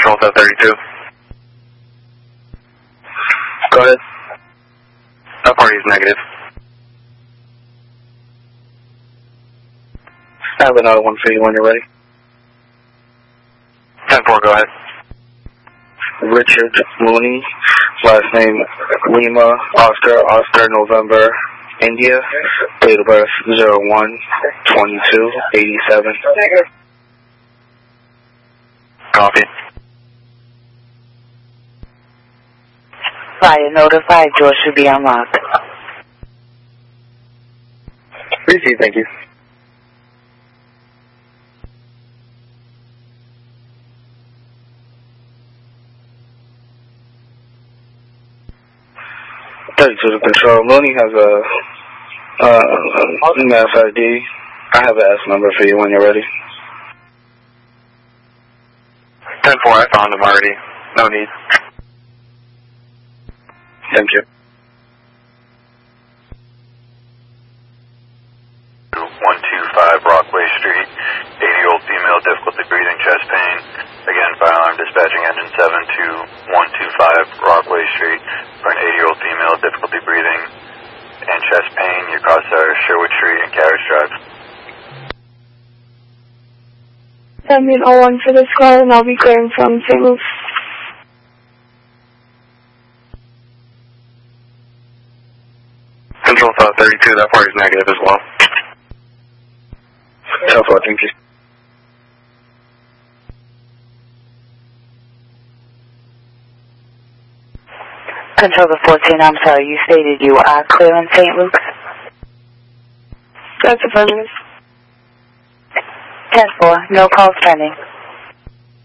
Control to 32. Go ahead. That party is negative. I have another one for you when you're ready. 10-4, go ahead. Richard Mooney, last name Lima, Oscar, November, India, date of birth 01/22/87. Copy. Fire notified, doors should be unlocked. Receive, thank you. To the control. Mooney has a mass ID. I have an S number for you when you're ready. 10-4, I found him already. No need. Thank you. 125 Rockaway Street, 80-year-old female, difficulty breathing, chest pain. Again, fire alarm dispatching engine 7 to 125 Rockaway Street for an 80-year-old female, difficulty breathing and chest pain. Your costs are Sherwood Street and Carriage Drive. Send me an 01 for this call and I'll be clearing from St. Luke's. Control 32, that party's negative as well. 10-4, thank you. Control to 14, I'm sorry, you stated you are clear in St. Luke's? That's affirmative. 10-4, no calls pending.